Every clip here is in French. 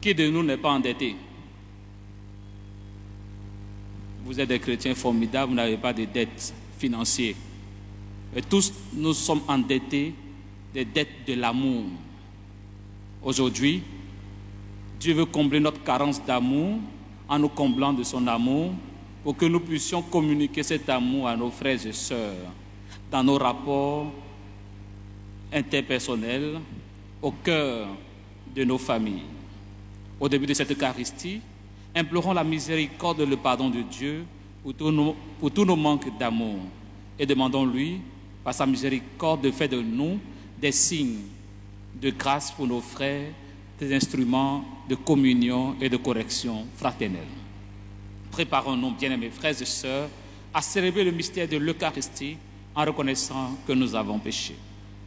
Qui de nous n'est pas endetté? Vous êtes des chrétiens formidables, vous n'avez pas de dettes financières. Et tous, nous sommes endettés des dettes de l'amour. Aujourd'hui, Dieu veut combler notre carence d'amour en nous comblant de son amour pour que nous puissions communiquer cet amour à nos frères et sœurs dans nos rapports interpersonnels, au cœur de nos familles. Au début de cette Eucharistie, implorons la miséricorde et le pardon de Dieu pour tous nos manques d'amour et demandons-lui, par sa miséricorde, de faire de nous des signes de grâce pour nos frères, des instruments de communion et de correction fraternelle. Préparons-nous, bien-aimés frères et sœurs, à célébrer le mystère de l'Eucharistie en reconnaissant que nous avons péché.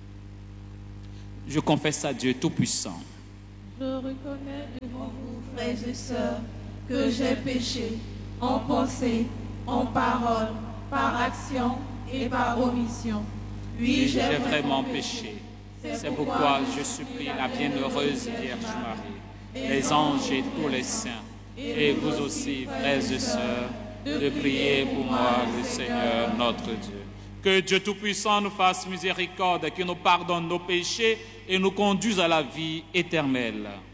Je confesse à Dieu Tout-Puissant. Je reconnais devant vous, frères et sœurs, que j'ai péché en pensée, en parole, par action et par omission. Oui, j'ai vraiment péché. C'est pourquoi je supplie la bienheureuse Vierge Marie, les anges et tous les saints, et vous aussi, frères et sœurs, de prier pour moi, le Seigneur notre Dieu. Que Dieu Tout-Puissant nous fasse miséricorde, qu'il nous pardonne nos péchés et nous conduise à la vie éternelle.